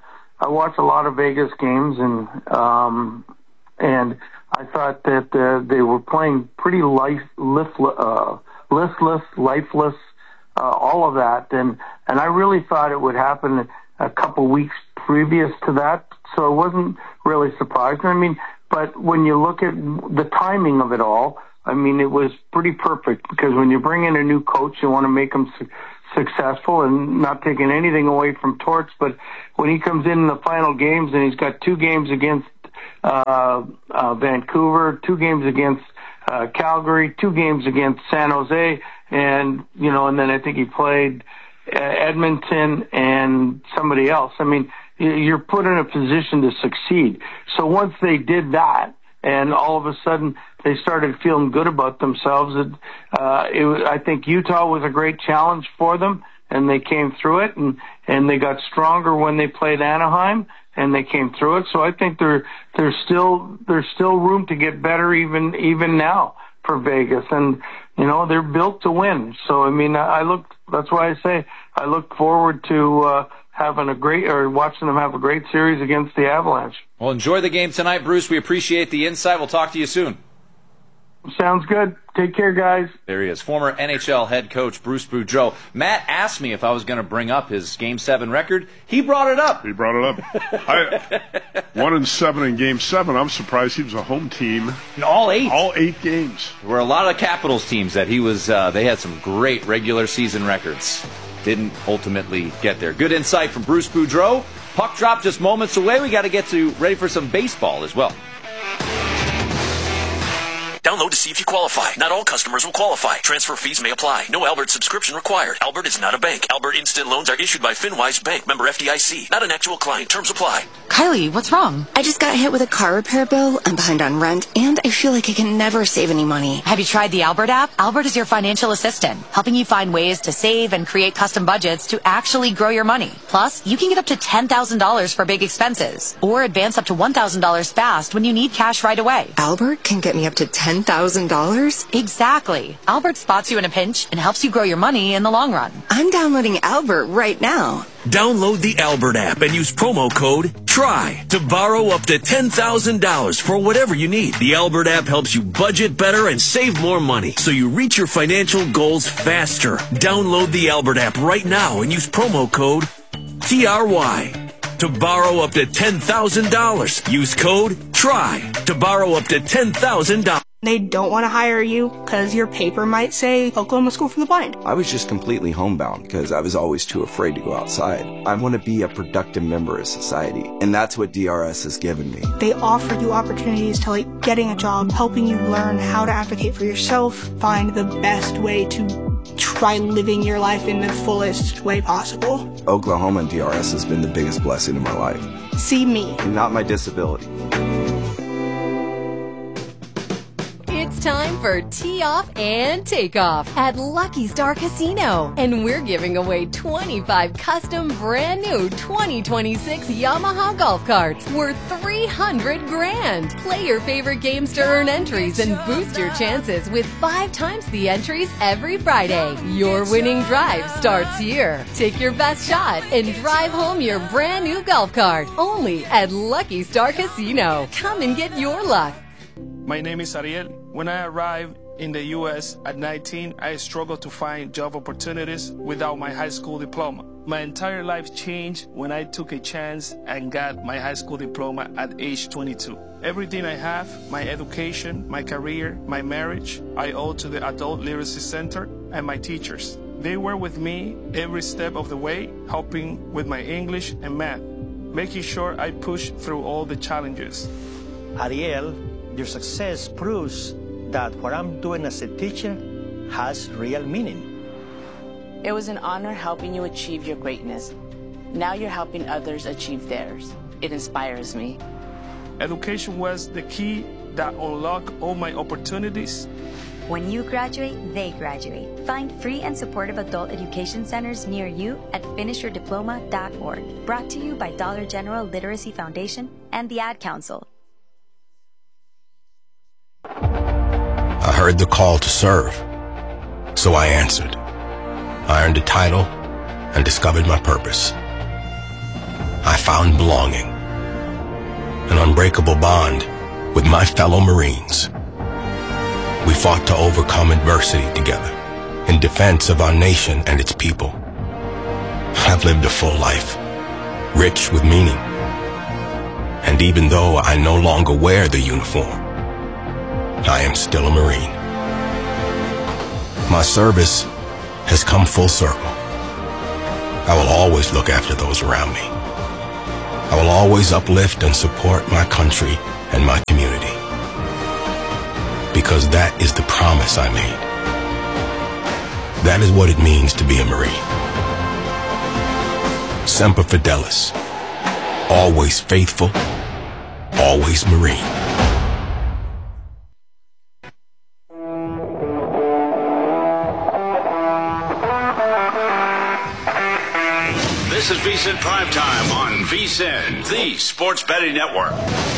I watch a lot of Vegas games, and um, and I thought that uh, they were playing pretty life, lift, uh, listless, lifeless, uh, all of that, and and I really thought it would happen a couple weeks previous to that, so I wasn't really surprised. I mean, but when you look at the timing of it all, I mean, it was pretty perfect, because when you bring in a new coach, you want to make them su- successful and not taking anything away from Torts, but when he comes in in the final games and he's got two games against uh, uh, Vancouver, two games against uh, Calgary, two games against San Jose, and, you know, and then I think he played uh, Edmonton and somebody else. I mean, you're put in a position to succeed. So once they did that, and all of a sudden they started feeling good about themselves, it, uh, it was, I think Utah was a great challenge for them, and they came through it, and, and they got stronger when they played Anaheim, and they came through it. So I think there, there's still, there's still room to get better even, even now for Vegas. And, you know, they're built to win. So, I mean, I look, that's why I say I look forward to, uh, having a great, or watching them have a great series against the Avalanche. Well, enjoy the game tonight, Bruce. We appreciate the insight. We'll talk to you soon. Sounds good. Take care, guys. There he is, former N H L head coach Bruce Boudreau. Matt asked me if I was going to bring up his Game seven record. He brought it up. He brought it up. I, one and seven in Game seven. I'm surprised he was a home team. In all eight. All eight games. There were a lot of Capitals teams that he was, uh, they had some great regular season records. Didn't ultimately get there. Good insight from Bruce Boudreau. Puck drop just moments away. We got to get to ready for some baseball as well. Download to see if you qualify. Not all customers will qualify. Transfer fees may apply. No Albert subscription required. Albert is not a bank. Albert Instant Loans are issued by FinWise Bank, member F D I C. Not an actual client. Terms apply. Kylie, what's wrong? I just got hit with a car repair bill. I'm behind on rent, and I feel like I can never save any money. Have you tried the Albert app? Albert is your financial assistant, helping you find ways to save and create custom budgets to actually grow your money. Plus, you can get up to ten thousand dollars for big expenses, or advance up to one thousand dollars fast when you need cash right away. Albert can get me up to ten thousand dollars? Exactly. Albert spots you in a pinch and helps you grow your money in the long run. I'm downloading Albert right now. Download the Albert app and use promo code TRY to borrow up to ten thousand dollars for whatever you need. The Albert app helps you budget better and save more money, so you reach your financial goals faster. Download the Albert app right now and use promo code T R Y to borrow up to ten thousand dollars. Use code TRY to borrow up to ten thousand dollars. They don't want to hire you because your paper might say Oklahoma School for the Blind. I was just completely homebound because I was always too afraid to go outside. I want to be a productive member of society, and that's what D R S has given me. They offer you opportunities to, like, getting a job, helping you learn how to advocate for yourself, find the best way to try living your life in the fullest way possible. Oklahoma and D R S has been the biggest blessing in my life. See me. Not my disability. It's time for Tee Off and Takeoff at Lucky Star Casino. And we're giving away twenty-five custom brand new twenty twenty-six Yamaha golf carts worth three hundred grand. Play your favorite games to earn entries and boost your chances with five times the entries every Friday. Your winning drive starts here. Take your best shot and drive home your brand new golf cart only at Lucky Star Casino. Come and get your luck. My name is Ariel. When I arrived in the U S at nineteen, I struggled to find job opportunities without my high school diploma. My entire life changed when I took a chance and got my high school diploma at age twenty-two. Everything I have, my education, my career, my marriage, I owe to the Adult Literacy Center and my teachers. They were with me every step of the way, helping with my English and math, making sure I pushed through all the challenges. Ariel, your success proves that what I'm doing as a teacher has real meaning. It was an honor helping you achieve your greatness. Now you're helping others achieve theirs. It inspires me. Education was the key that unlocked all my opportunities. When you graduate, they graduate. Find free and supportive adult education centers near you at finish your diploma dot org. Brought to you by Dollar General Literacy Foundation and the Ad Council. I heard the call to serve, so I answered. I earned a title and discovered my purpose. I found belonging, an unbreakable bond with my fellow Marines. We fought to overcome adversity together in defense of our nation and its people. I've lived a full life, rich with meaning. And even though I no longer wear the uniform, I am still a Marine. My service has come full circle. I will always look after those around me. I will always uplift and support my country and my community. Because that is the promise I made. That is what it means to be a Marine. Semper Fidelis. Always faithful. Always Marine. This is VSiN Primetime on VSiN, the Sports Betting Network.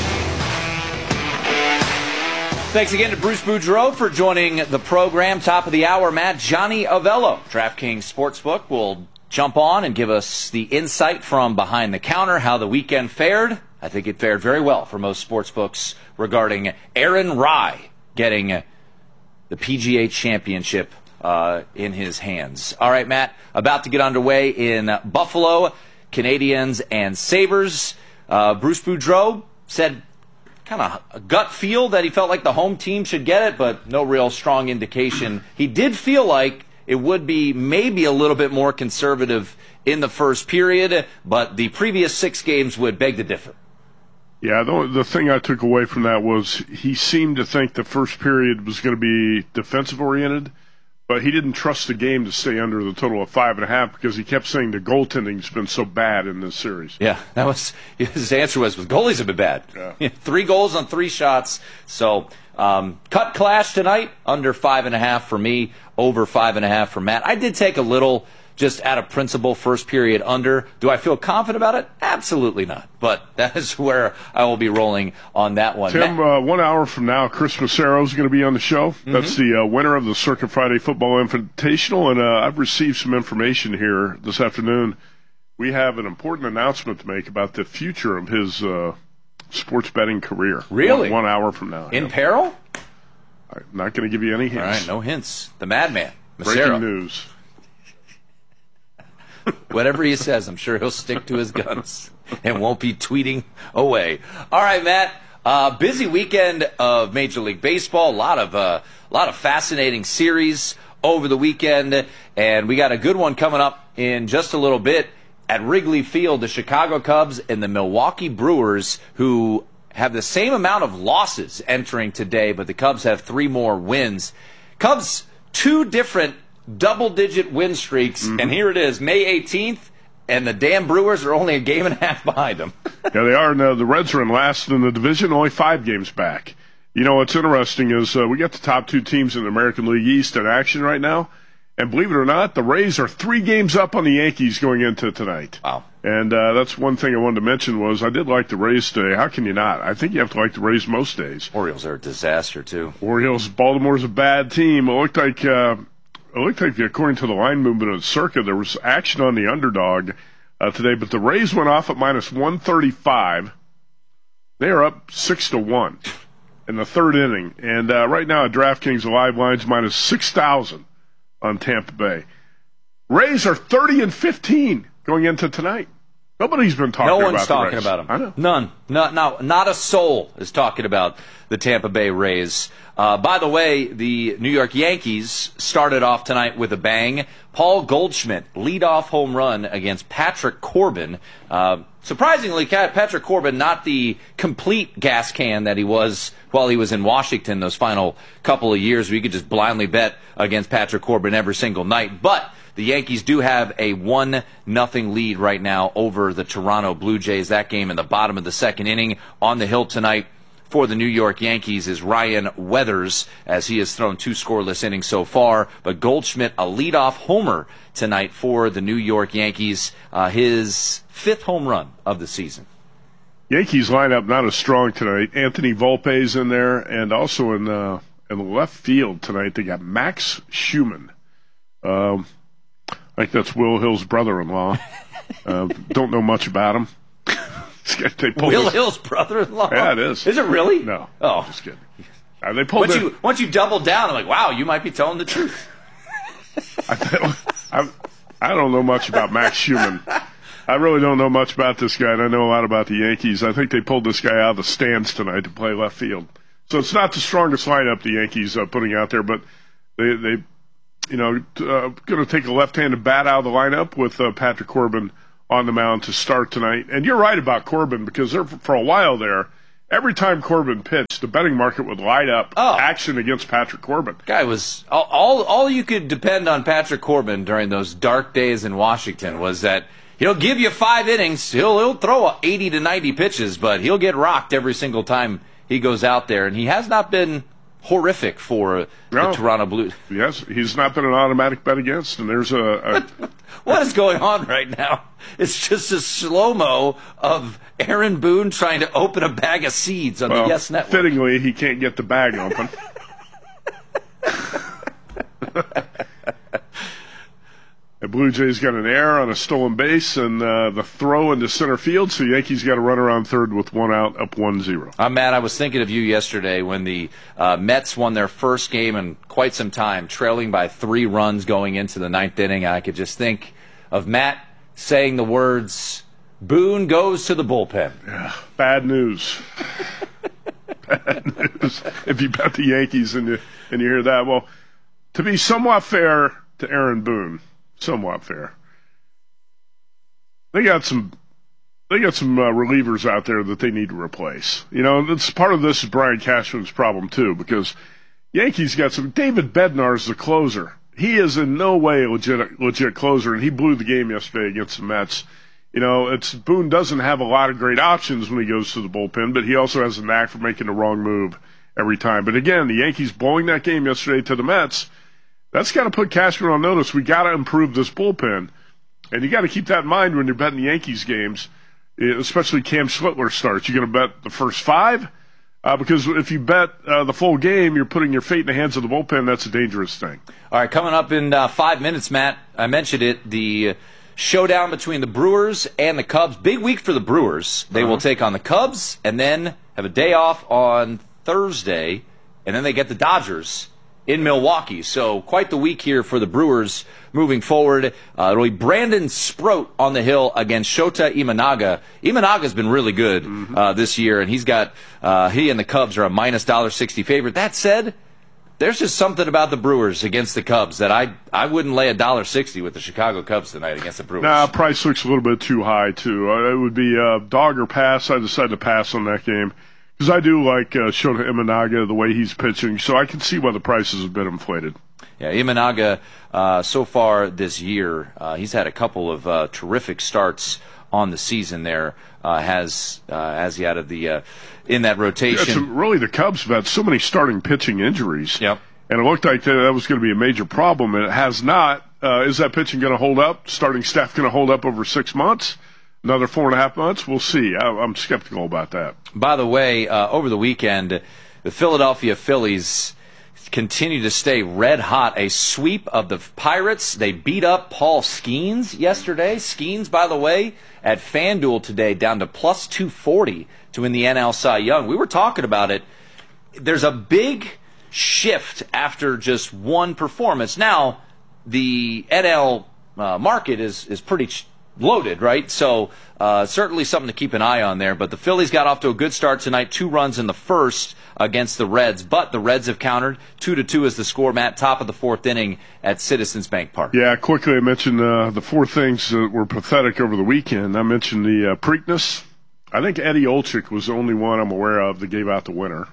Thanks again to Bruce Boudreau for joining the program. Top of the hour, Matt, Johnny Avello, DraftKings Sportsbook, will jump on and give us the insight from behind the counter, how the weekend fared. I think it fared very well for most sportsbooks regarding Aaron Rai getting the P G A Championship uh, in his hands. All right, Matt, about to get underway in Buffalo, Canadians and Sabres. Uh, Bruce Boudreau said kind of a gut feel that he felt like the home team should get it, but no real strong indication. He did feel like it would be maybe a little bit more conservative in the first period, but the previous six games would beg to differ. Yeah, the, the thing I took away from that was he seemed to think the first period was going to be defensive-oriented, but he didn't trust the game to stay under the total of five and a half because he kept saying the goaltending's been so bad in this series. Yeah, that was his answer was, "Well, goalies have been bad." Yeah. Three goals on three shots. So um, cut clash tonight, under five and a half for me, over five and a half for Matt. I did take a little just out of principle, first period under. Do I feel confident about it? Absolutely not. But that is where I will be rolling on that one. Tim, uh, one hour from now, Chris Massaro is going to be on the show. Mm-hmm. That's the uh, winner of the Circuit Friday Football Invitational, and uh, I've received some information here this afternoon. We have an important announcement to make about the future of his uh, sports betting career. Really? One, one hour from now. In yeah. peril? I'm not going to give you any hints. All right, no hints. The madman, Massaro. Breaking news. Whatever he says, I'm sure he'll stick to his guns and won't be tweeting away. All right, Matt. Uh, busy weekend of Major League Baseball. A lot of uh, a lot of fascinating series over the weekend, and we got a good one coming up in just a little bit at Wrigley Field. The Chicago Cubs and the Milwaukee Brewers, who have the same amount of losses entering today, but the Cubs have three more wins. Cubs, two different double-digit win streaks, mm-hmm. and here it is, May eighteenth, and the damn Brewers are only a game and a half behind them. Yeah, they are. No, the Reds are in last in the division, only five games back. You know, what's interesting is uh, we got the top two teams in the American League East in action right now, and believe it or not, the Rays are three games up on the Yankees going into tonight. Wow. And uh, that's one thing I wanted to mention was I did like the Rays today. How can you not? I think you have to like the Rays most days. Orioles are a disaster, too. Orioles, Baltimore's a bad team. It looked like... Uh, It looked like, according to the line movement of the circuit, there was action on the underdog uh, today, but the Rays went off at minus one thirty-five. They are up six to one in the third inning, and uh, right now at DraftKings, the live line's minus six thousand on Tampa Bay. Rays are thirty and fifteen going into tonight. Nobody's been talking about No one's the talking Rays. about them. I know. None. Not, not, not a soul is talking about the Tampa Bay Rays. Uh, by the way, the New York Yankees started off tonight with a bang. Paul Goldschmidt, leadoff home run against Patrick Corbin. Uh, surprisingly, Patrick Corbin, not the complete gas can that he was while he was in Washington those final couple of years where you could just blindly bet against Patrick Corbin every single night. But the Yankees do have a one nothing lead right now over the Toronto Blue Jays. That game in the bottom of the second inning. On the hill tonight for the New York Yankees is Ryan Weathers, as he has thrown two scoreless innings so far. But Goldschmidt, a leadoff homer tonight for the New York Yankees, uh, his fifth home run of the season. Yankees lineup not as strong tonight. Anthony Volpe's in there, and also in uh, in the left field tonight they got Max Schumann. Um, I think that's Will Hill's brother-in-law. uh, don't know much about him. they pulled Will this, Hill's brother-in-law? Yeah, it is. Is it really? No. Oh. Just kidding. Uh, they pulled once, their, you, once you double down, I'm like, wow, you might be telling the truth. I, I, I don't know much about Max Schumann. I really don't know much about this guy, and I know a lot about the Yankees. I think they pulled this guy out of the stands tonight to play left field. So it's not the strongest lineup the Yankees are putting out there, but they, they you know, uh, going to take a left-handed bat out of the lineup with uh, Patrick Corbin on the mound to start tonight. And you're right about Corbin, because there, for a while there, every time Corbin pitched, the betting market would light up oh. action against Patrick Corbin. Guy was all, all all you could depend on Patrick Corbin during those dark days in Washington was that he'll give you five innings, he'll he'll throw eighty to ninety pitches, but he'll get rocked every single time he goes out there, and he has not been horrific for no. the Toronto Blue. Yes, he's not been an automatic bet against, and there's a... a what is going on right now? It's just a slow-mo of Aaron Boone trying to open a bag of seeds on well, the Yes Network. Fittingly, he can't get the bag open. The Blue Jays got an error on a stolen base and uh, the throw into center field, so Yankees got to run around third with one out, up one zero. I'm Matt. I was thinking of you yesterday when the uh, Mets won their first game in quite some time, trailing by three runs going into the ninth inning. I could just think of Matt saying the words, Boone goes to the bullpen. Yeah, bad news. Bad news. If you bet the Yankees and you, and you hear that. Well, to be somewhat fair to Aaron Boone, somewhat fair. They got some, they got some uh, relievers out there that they need to replace. You know, that's part of this is Brian Cashman's problem too, because Yankees got some. David Bednar is the closer. He is in no way a legit, legit closer, and he blew the game yesterday against the Mets. You know, it's Boone doesn't have a lot of great options when he goes to the bullpen, but he also has a knack for making the wrong move every time. But again, the Yankees blowing that game yesterday to the Mets. That's got to put Cashman on notice. We got to improve this bullpen, and you got to keep that in mind when you're betting the Yankees games, especially Cam Schlittler starts. You're going to bet the first five, uh, because if you bet uh, the full game, you're putting your fate in the hands of the bullpen. That's a dangerous thing. All right, coming up in uh, five minutes, Matt. I mentioned it. The showdown between the Brewers and the Cubs. Big week for the Brewers. They uh-huh. will take on the Cubs and then have a day off on Thursday, and then they get the Dodgers in Milwaukee. So quite the week here for the Brewers moving forward. Uh, it'll be Brandon Sproat on the hill against Shota Imanaga. Imanaga's been really good mm-hmm. uh, this year, and he's got uh, he and the Cubs are a minus one dollar sixty favorite. That said, there's just something about the Brewers against the Cubs that I I wouldn't lay a one dollar sixty with the Chicago Cubs tonight against the Brewers. Nah, price looks a little bit too high, too. Uh, it would be uh, dog or pass. I decided to pass on that game. Because I do like uh, Shota Imanaga, the way he's pitching, so I can see why the prices have been inflated. Yeah, Imanaga, uh, so far this year, uh, he's had a couple of uh, terrific starts on the season there, uh, has uh, as he out of the uh, in that rotation. Yeah, some, really, the Cubs have had so many starting pitching injuries. Yep. And it looked like that, that was going to be a major problem, and it has not. Uh, is that pitching going to hold up? Starting staff going to hold up over six months? Another four and a half months? We'll see. I, I'm skeptical about that. By the way, uh, over the weekend, the Philadelphia Phillies continue to stay red hot. A sweep of the Pirates. They beat up Paul Skeens yesterday. Skeens, by the way, at FanDuel today, down to plus two forty to win the N L Cy Young. We were talking about it. There's a big shift after just one performance. Now, the N L uh, market is, is pretty ch- loaded, right? So uh, certainly something to keep an eye on there. But the Phillies got off to a good start tonight. Two runs in the first against the Reds. But the Reds have countered. Two to two is the score, Matt, top of the fourth inning at Citizens Bank Park. Yeah, quickly I mentioned uh, the four things that were pathetic over the weekend. I mentioned the uh, Preakness. I think Eddie Olczyk was the only one I'm aware of that gave out the winner.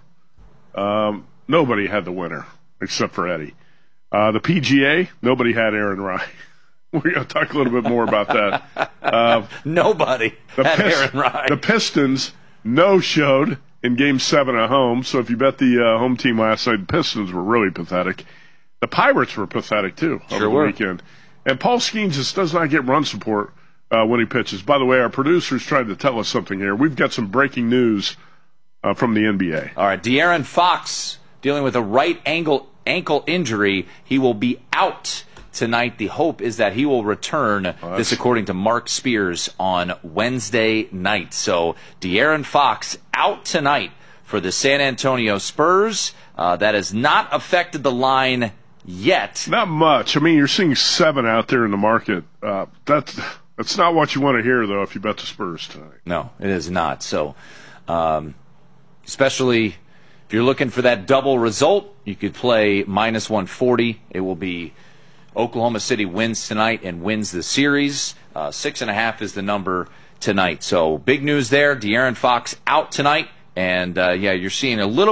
Um, nobody had the winner except for Eddie. Uh, the P G A, nobody had Aaron Rai. We're going to talk a little bit more about that. Uh, Nobody had Pist- Aaron Rai. The Pistons no-showed in Game seven at home, so if you bet the uh, home team last night, the Pistons were really pathetic. The Pirates were pathetic, too, over sure the were. weekend. And Paul Skeens just does not get run support uh, when he pitches. By the way, our producer's trying to tell us something here. We've got some breaking news uh, from the N B A. All right, De'Aaron Fox dealing with a right ankle, ankle injury. He will be out tonight. The hope is that he will return, oh, this according to Mark Spears, on Wednesday night. So De'Aaron Fox out tonight for the San Antonio Spurs. Uh, that has not affected the line yet. Not much. I mean, you're seeing seven out there in the market. Uh, that's, that's not what you want to hear, though, if you bet the Spurs tonight. No, it is not. So, um, especially if you're looking for that double result, you could play minus one forty. It will be Oklahoma City wins tonight and wins the series. Uh, six and a half is the number tonight. So big news there. De'Aaron Fox out tonight. And, uh, yeah, you're seeing a little